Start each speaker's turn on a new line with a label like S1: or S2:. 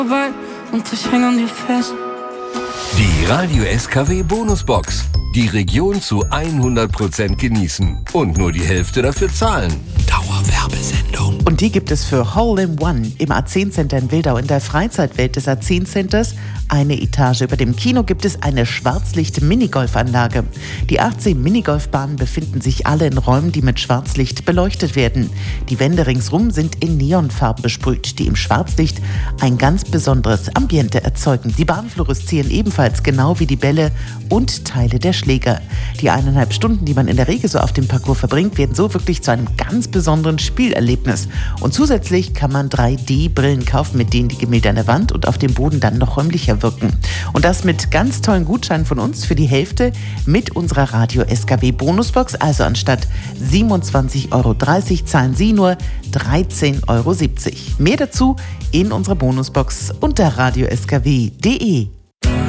S1: Und ich häng an dir fest.
S2: Die Radio SKW Bonusbox. Die Region zu 100% genießen und nur die Hälfte dafür zahlen. Dauerwerbesendung.
S3: Und die gibt es für Hole in One im A10 Center in Wildau in der Freizeitwelt des A10 Centers. Eine Etage über dem Kino gibt es eine Schwarzlicht-Minigolfanlage. Die 18 Minigolfbahnen befinden sich alle in Räumen, die mit Schwarzlicht beleuchtet werden. Die Wände ringsrum sind in Neonfarben besprüht, die im Schwarzlicht ein ganz besonderes Ambiente erzeugen. Die Bahnen fluoreszieren ebenfalls, genau wie die Bälle und Teile der Schläger. Die 1,5 Stunden, die man in der Regel so auf dem Parcours verbringt, werden so wirklich zu einem ganz besonderen Spielerlebnis. Und zusätzlich kann man 3D-Brillen kaufen, mit denen die Gemälde an der Wand und auf dem Boden dann noch räumlicher wirken. Und das mit ganz tollen Gutscheinen von uns für die Hälfte mit unserer Radio SKW Bonusbox. Also anstatt 27,30 € zahlen Sie nur 13,70 €. Mehr dazu in unserer Bonusbox unter radioskw.de.